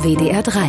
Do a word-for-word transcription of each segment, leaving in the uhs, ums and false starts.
W D R drei.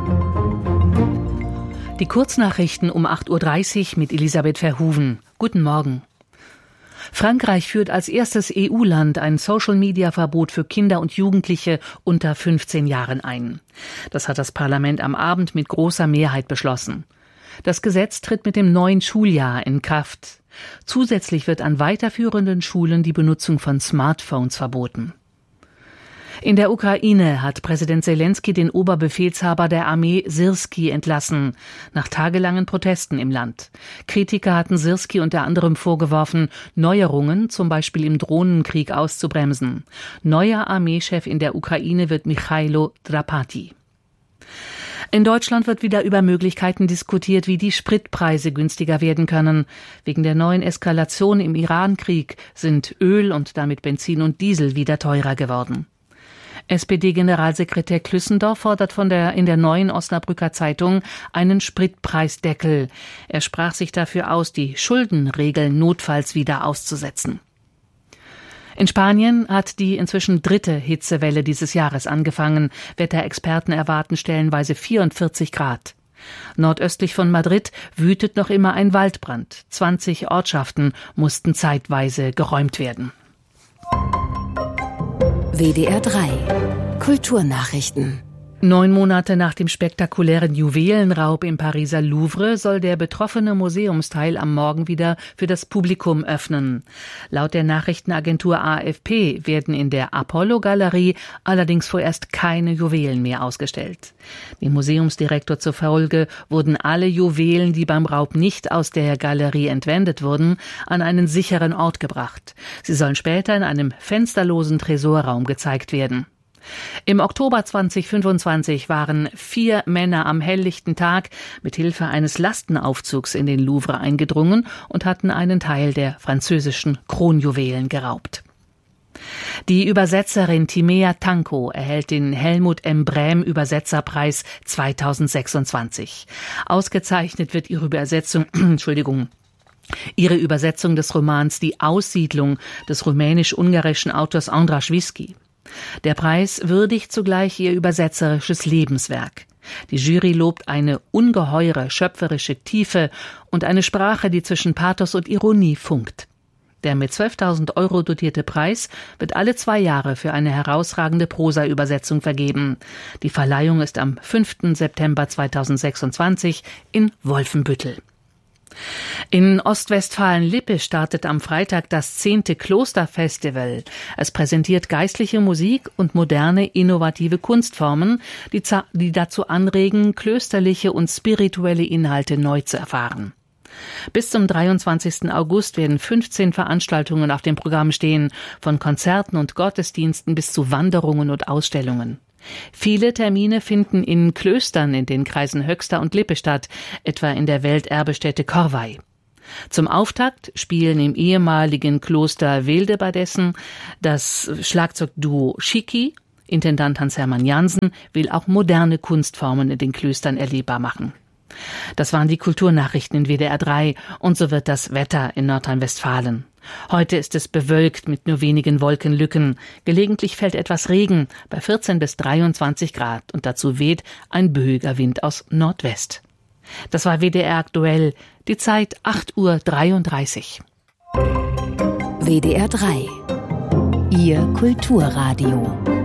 Die Kurznachrichten um acht Uhr dreißig mit Elisabeth Verhoeven. Guten Morgen. Frankreich führt als erstes E U-Land ein Social-Media-Verbot für Kinder und Jugendliche unter fünfzehn Jahren ein. Das hat das Parlament am Abend mit großer Mehrheit beschlossen. Das Gesetz tritt mit dem neuen Schuljahr in Kraft. Zusätzlich wird an weiterführenden Schulen die Benutzung von Smartphones verboten. In der Ukraine hat Präsident Selenskyj den Oberbefehlshaber der Armee Syrskij entlassen, nach tagelangen Protesten im Land. Kritiker hatten Syrskij unter anderem vorgeworfen, Neuerungen, zum Beispiel im Drohnenkrieg, auszubremsen. Neuer Armeechef in der Ukraine wird Michailo Drapati. In Deutschland wird wieder über Möglichkeiten diskutiert, wie die Spritpreise günstiger werden können. Wegen der neuen Eskalation im Iran-Krieg sind Öl und damit Benzin und Diesel wieder teurer geworden. S P D-Generalsekretär Klüssendorf fordert von der in der Neuen Osnabrücker Zeitung einen Spritpreisdeckel. Er sprach sich dafür aus, die Schuldenregeln notfalls wieder auszusetzen. In Spanien hat die inzwischen dritte Hitzewelle dieses Jahres angefangen. Wetterexperten erwarten stellenweise vierundvierzig Grad. Nordöstlich von Madrid wütet noch immer ein Waldbrand. zwanzig Ortschaften mussten zeitweise geräumt werden. W D R drei. Kulturnachrichten. Neun Monate nach dem spektakulären Juwelenraub im Pariser Louvre soll der betroffene Museumsteil am Morgen wieder für das Publikum öffnen. Laut der Nachrichtenagentur A F P werden in der Apollo-Galerie allerdings vorerst keine Juwelen mehr ausgestellt. Dem Museumsdirektor zufolge wurden alle Juwelen, die beim Raub nicht aus der Galerie entwendet wurden, an einen sicheren Ort gebracht. Sie sollen später in einem fensterlosen Tresorraum gezeigt werden. Im Oktober zweitausendfünfundzwanzig waren vier Männer am helllichten Tag mit Hilfe eines Lastenaufzugs in den Louvre eingedrungen und hatten einen Teil der französischen Kronjuwelen geraubt. Die Übersetzerin Timea Tanko erhält den Helmut M. Brähm Übersetzerpreis zweitausendsechsundzwanzig. Ausgezeichnet wird ihre Übersetzung, Entschuldigung, ihre Übersetzung des Romans Die Aussiedlung des rumänisch-ungarischen Autors Andras Wisky. Der Preis würdigt zugleich ihr übersetzerisches Lebenswerk. Die Jury lobt eine ungeheure schöpferische Tiefe und eine Sprache, die zwischen Pathos und Ironie funkt. Der mit zwölftausend Euro dotierte Preis wird alle zwei Jahre für eine herausragende Prosa-Übersetzung vergeben. Die Verleihung ist am fünften September zweitausendsechsundzwanzig in Wolfenbüttel. In Ostwestfalen-Lippe startet am Freitag das zehnte Klosterfestival. Es präsentiert geistliche Musik und moderne, innovative Kunstformen, die, die dazu anregen, klösterliche und spirituelle Inhalte neu zu erfahren. Bis zum dreiundzwanzigsten August werden fünfzehn Veranstaltungen auf dem Programm stehen, von Konzerten und Gottesdiensten bis zu Wanderungen und Ausstellungen. Viele Termine finden in Klöstern in den Kreisen Höxter und Lippe statt, etwa in der Welterbestätte Corvey. Zum Auftakt spielen im ehemaligen Kloster Wildebadessen das Schlagzeugduo Schicki. Intendant Hans-Hermann Jansen will auch moderne Kunstformen in den Klöstern erlebbar machen. Das waren die Kulturnachrichten in W D R drei und so wird das Wetter in Nordrhein-Westfalen. Heute ist es bewölkt mit nur wenigen Wolkenlücken. Gelegentlich fällt etwas Regen bei vierzehn bis dreiundzwanzig Grad und dazu weht ein böiger Wind aus Nordwest. Das war W D R aktuell, die Zeit acht Uhr dreiunddreißig. W D R drei. Ihr Kulturradio.